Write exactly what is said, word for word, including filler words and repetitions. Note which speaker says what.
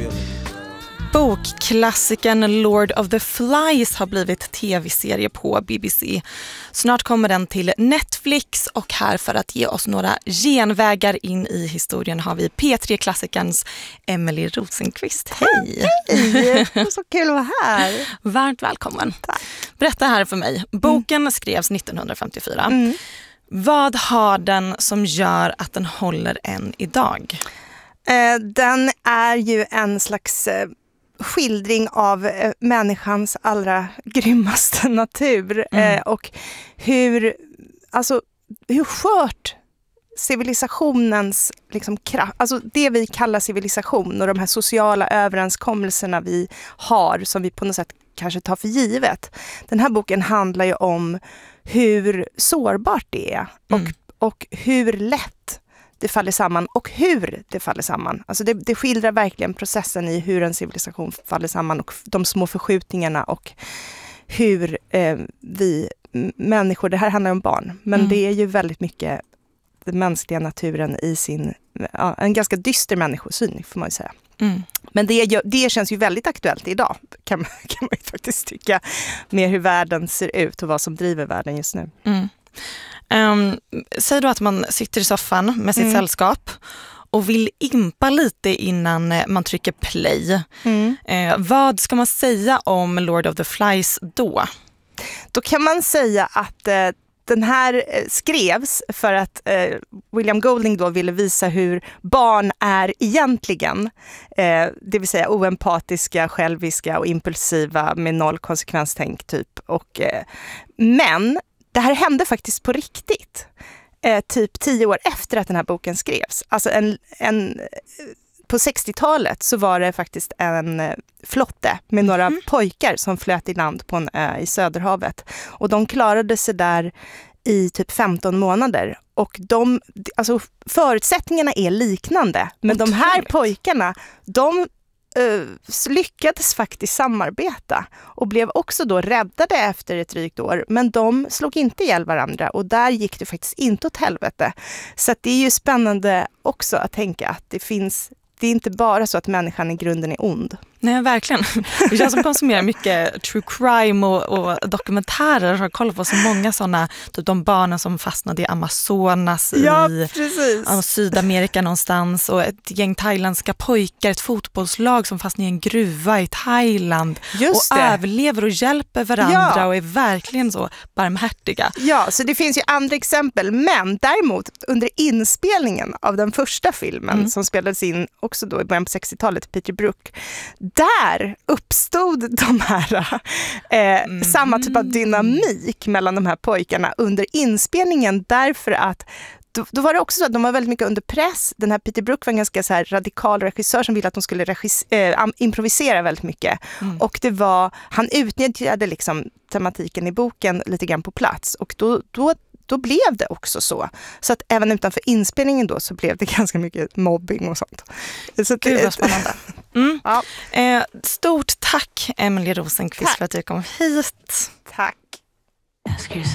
Speaker 1: Bokklassikern Lord of the Flies har blivit tv-serie på B B C. Snart kommer den till Netflix och här för att ge oss några genvägar in i historien har vi P tre-klassikerns Emily Rosenqvist. Hej!
Speaker 2: Hej! Så kul att vara här.
Speaker 1: Varmt välkommen.
Speaker 2: Tack.
Speaker 1: Berätta här för mig. Boken mm. skrevs nittonhundrafemtiofyra. Mm. Vad har den som gör att den håller än idag?
Speaker 2: Eh, den är ju en slags eh, skildring av eh, människans allra grymmaste natur mm. eh, och hur, alltså, hur skört civilisationens liksom, kraft, alltså det vi kallar civilisation och de här sociala överenskommelserna vi har som vi på något sätt kanske tar för givet. Den här boken handlar ju om hur sårbart det är och, mm. och hur lätt det faller samman och hur det faller samman. Alltså det, det skildrar verkligen processen i hur en civilisation faller samman och de små förskjutningarna och hur eh, vi människor, det här handlar om barn, men mm. det är ju väldigt mycket den mänskliga naturen i sin, ja, en ganska dyster människosyn får man ju säga. Mm. Men det, det känns ju väldigt aktuellt idag kan man, kan man ju faktiskt tycka med hur världen ser ut och vad som driver världen just nu.
Speaker 1: Mm. Um, säg då att man sitter i soffan med sitt mm. sällskap och vill impa lite innan man trycker play. Mm. Uh, vad ska man säga om Lord of the Flies då?
Speaker 2: Då kan man säga att uh, den här skrevs för att eh, William Golding då ville visa hur barn är egentligen. Eh, det vill säga oempatiska, själviska och impulsiva med noll konsekvenstänk typ. Och, eh, men det här hände faktiskt på riktigt. Eh, typ tio år efter att den här boken skrevs. Alltså en... en På sextiotalet så var det faktiskt en flotte med några mm. pojkar som flöt i land på en ö i Söderhavet. Och de klarade sig där i typ femton månader. Och de, alltså förutsättningarna är liknande. Men Otroligt. De här pojkarna, de uh, lyckades faktiskt samarbeta. Och blev också då räddade efter ett drygt år. Men de slog inte ihjäl varandra. Och där gick det faktiskt inte åt helvete. Så att det är ju spännande också att tänka att det finns... Det är inte bara så att människan i grunden är ond.
Speaker 1: Nej, verkligen. Jag som konsumerar mycket true crime och, och dokumentärer har kollat på så många sådana, typ de barnen som fastnade i Amazonas
Speaker 2: ja,
Speaker 1: i
Speaker 2: precis.
Speaker 1: Sydamerika någonstans och ett gäng thailändska pojkar, ett fotbollslag som fastnade i en gruva i Thailand
Speaker 2: Just
Speaker 1: och
Speaker 2: det.
Speaker 1: överlever och hjälper varandra
Speaker 2: ja.
Speaker 1: och är verkligen så barmhärtiga.
Speaker 2: Ja, så det finns ju andra exempel, men däremot under inspelningen av den första filmen mm. som spelades in också då i början på sextiotalet, Peter Brook, där uppstod de här eh, mm. samma typ av dynamik mellan de här pojkarna under inspelningen därför att då, då var det också så att de var väldigt mycket under press. Den här Peter Brook var en ganska så här radikal regissör som ville att de skulle regis- eh, improvisera väldigt mycket. Mm. Och det var, han utnyttjade liksom tematiken i boken lite grann på plats och då, då Då blev det också så. Så att även utanför inspelningen då så blev det ganska mycket mobbing och sånt. Så
Speaker 1: Gud vad spännande. Mm.
Speaker 2: Ja.
Speaker 1: Eh, stort tack Emily Rosenqvist tack. För att du kom hit.
Speaker 2: Tack.